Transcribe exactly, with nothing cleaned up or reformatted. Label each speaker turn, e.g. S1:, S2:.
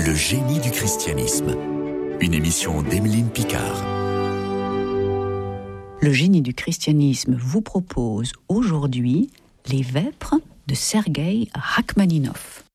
S1: Le génie du christianisme. Une émission d'Emeline Picard.
S2: Le génie du christianisme vous propose aujourd'hui Les Vêpres de Sergueï Rachmaninov.